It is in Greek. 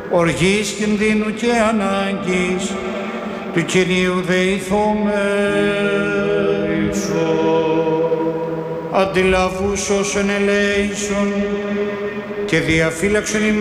οργής, κινδύνου και ανάγκης, του Κυρίου δεηθόμεν. Αντιλαβούς όσων ελέησον και διαφύλαξον ημάς